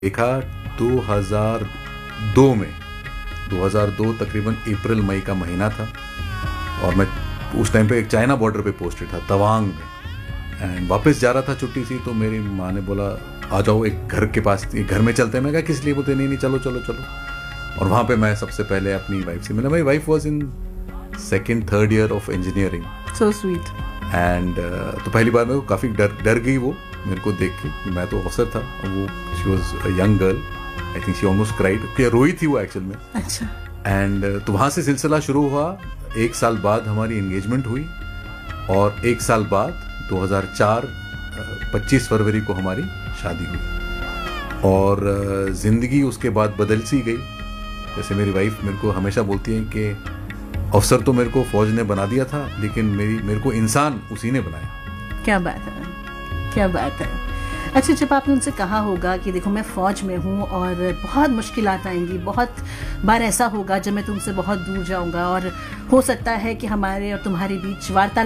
देखा 2002 में, 2002 तकरीबन अप्रैल मई का महीना था और मैं उस टाइम पे एक चाइना बॉर्डर पे पोस्टेड था तवांग में एंड वापस जा रहा था छुट्टी सी। तो मेरी माँ ने बोला आ जाओ एक घर के पास, एक घर में चलते हैं। मैं कहा किस लिए? बोलते नहीं चलो चलो चलो। और वहाँ पे मैं सबसे पहले अपनी वाइफ से मिला। मेरी wife was in second third year of engineering. So sweet. And तो पहली बार मेरे को काफ़ी डर गई वो मेरे को देख के। मैं तो अफसर था, वो she was a young girl, I think she almost cried, रोई थी वो एक्चुअल में। अच्छा। एंड तो वहाँ से सिलसिला शुरू हुआ। एक साल बाद हमारी एंगेजमेंट हुई और एक साल बाद 2004 25 फरवरी को हमारी शादी हुई। और ज़िंदगी उसके बाद बदल सी गई। जैसे मेरी वाइफ मेरे को हमेशा बोलती है कि अफसर तो मेरे को फौज ने बना दिया था, लेकिन मेरे को इंसान उसी ने बनाया। क्या बात है, क्या बात है। अच्छा, जब आपने उनसे कहा होगा कि देखो मैं फ़ौज में हूँ और बहुत मुश्किलात आएंगी, बहुत बार ऐसा होगा जब मैं तुमसे बहुत दूर जाऊँगा और हो सकता है कि हमारे और तुम्हारे बीच वार्तालाप